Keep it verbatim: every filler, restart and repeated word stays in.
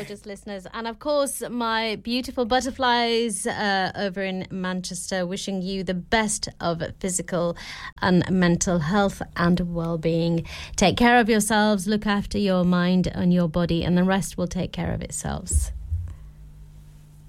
gorgeous listeners. And of course, my beautiful butterflies uh, over in Manchester, wishing you the best of physical and mental health and well-being. Take care of yourselves, look after your mind and your body, and the rest will take care of itself.